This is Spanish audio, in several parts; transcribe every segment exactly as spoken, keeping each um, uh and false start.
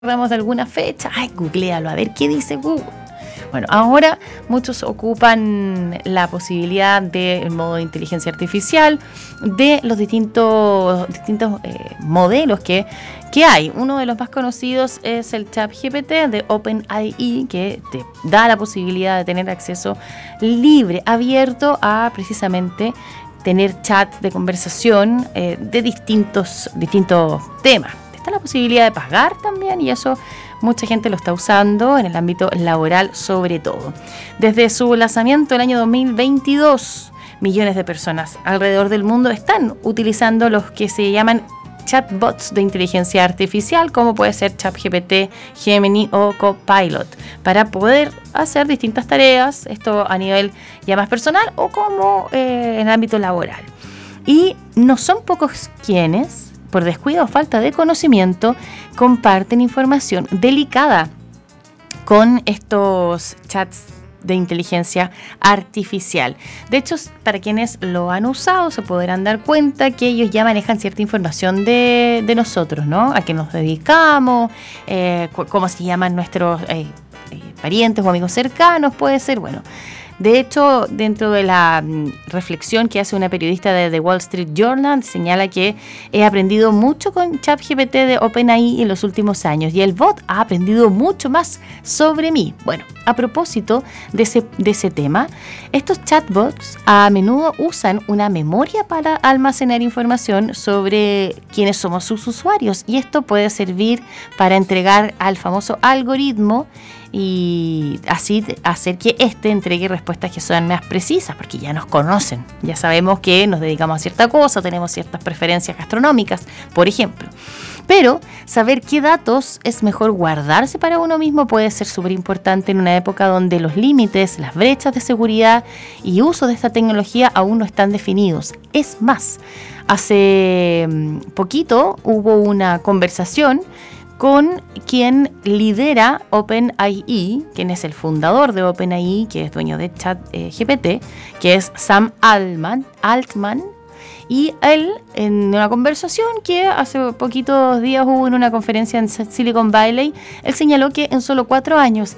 acordamos de alguna fecha, ay, googlealo, a ver qué dice Google. Bueno, ahora muchos ocupan la posibilidad del modo de inteligencia artificial de los distintos, distintos eh, modelos que, que hay. Uno de los más conocidos es el ChatGPT de OpenAI, que te da la posibilidad de tener acceso libre, abierto a precisamente tener chats de conversación eh, de distintos, distintos temas. Está la posibilidad de pagar también y eso mucha gente lo está usando en el ámbito laboral sobre todo. Desde su lanzamiento el año dos mil veintidós, millones de personas alrededor del mundo están utilizando los que se llaman chatbots de inteligencia artificial, como puede ser ChatGPT, Gemini o Copilot, para poder hacer distintas tareas, esto a nivel ya más personal o como eh, en el ámbito laboral. Y no son pocos quienes, por descuido o falta de conocimiento, comparten información delicada con estos chats de inteligencia artificial. De hecho, para quienes lo han usado, se podrán dar cuenta que ellos ya manejan cierta información de, de nosotros, ¿no? A qué nos dedicamos, eh, cómo se llaman nuestros eh, eh, parientes o amigos cercanos, puede ser, bueno. De hecho, dentro de la mm, reflexión que hace una periodista de The Wall Street Journal, señala que he aprendido mucho con ChatGPT de OpenAI en los últimos años y el bot ha aprendido mucho más sobre mí. Bueno, a propósito de ese, de ese tema, estos chatbots a menudo usan una memoria para almacenar información sobre quiénes somos sus usuarios y esto puede servir para entregar al famoso algoritmo y así hacer que éste entregue respuestas que sean más precisas, porque ya nos conocen, ya sabemos que nos dedicamos a cierta cosa, tenemos ciertas preferencias gastronómicas, por ejemplo. Pero saber qué datos es mejor guardarse para uno mismo puede ser súper importante en una época donde los límites, las brechas de seguridad y uso de esta tecnología aún no están definidos. Es más, hace poquito hubo una conversación con quien lidera OpenAI, quien es el fundador de OpenAI, que es dueño de ChatGPT, eh, que es Sam Altman, Altman, y él, en una conversación que hace poquitos días hubo en una conferencia en Silicon Valley, él señaló que en solo cuatro años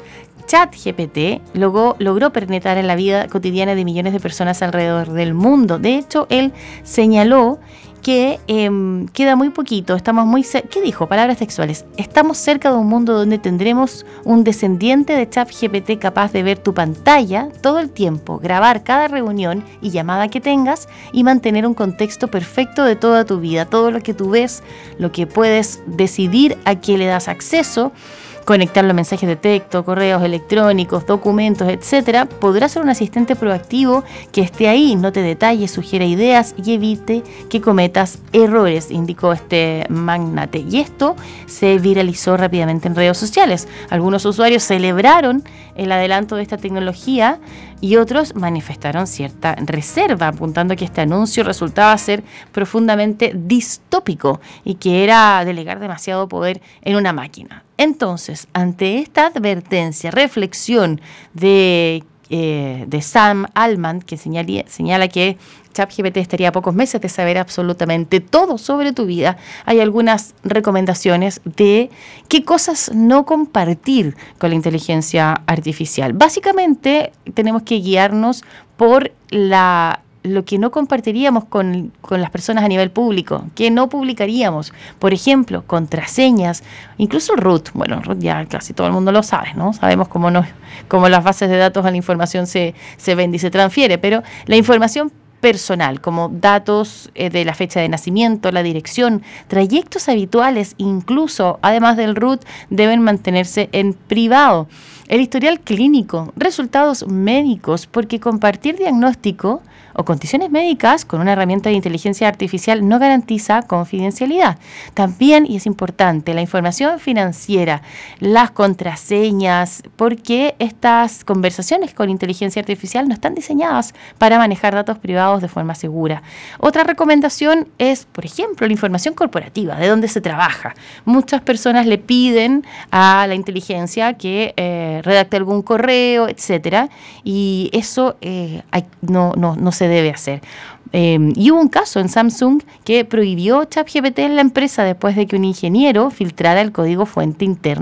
ChatGPT logró, logró penetrar en la vida cotidiana de millones de personas alrededor del mundo. De hecho, él señaló que eh, queda muy poquito, estamos muy cerca, ¿qué dijo? Palabras textuales. Estamos cerca de un mundo donde tendremos un descendiente de ChatGPT capaz de ver tu pantalla todo el tiempo, grabar cada reunión y llamada que tengas y mantener un contexto perfecto de toda tu vida, todo lo que tú ves, lo que puedes decidir a qué le das acceso, conectarlo a mensajes de texto, correos electrónicos, documentos, etcétera, podrá ser un asistente proactivo que esté ahí, no te detalle, sugiera ideas y evite que cometas errores, indicó este magnate. Y esto se viralizó rápidamente en redes sociales. Algunos usuarios celebraron el adelanto de esta tecnología y otros manifestaron cierta reserva, apuntando que este anuncio resultaba ser profundamente distópico y que era delegar demasiado poder en una máquina. Entonces, ante esta advertencia, reflexión de, eh, de Sam Altman, que señala, señala que ChatGPT estaría a pocos meses de saber absolutamente todo sobre tu vida, hay algunas recomendaciones de qué cosas no compartir con la inteligencia artificial. Básicamente, tenemos que guiarnos por la lo que no compartiríamos con, con las personas a nivel público, que no publicaríamos. Por ejemplo, contraseñas, incluso root. Bueno, root ya casi todo el mundo lo sabe, ¿no? Sabemos cómo, no, cómo las bases de datos a la información se, se vende y se transfiere, pero la información personal, como datos eh, de la fecha de nacimiento, la dirección, trayectos habituales, incluso, además del root, deben mantenerse en privado. El historial clínico, resultados médicos, porque compartir diagnóstico o condiciones médicas con una herramienta de inteligencia artificial no garantiza confidencialidad. También, y es importante, la información financiera, las contraseñas, porque estas conversaciones con inteligencia artificial no están diseñadas para manejar datos privados de forma segura. Otra recomendación es, por ejemplo, la información corporativa, de dónde se trabaja. Muchas personas le piden a la inteligencia que eh, redacte algún correo, etcétera, y eso eh, hay, no, no, no se debe hacer. Eh, y hubo un caso en Samsung que prohibió ChatGPT en la empresa después de que un ingeniero filtrara el código fuente interno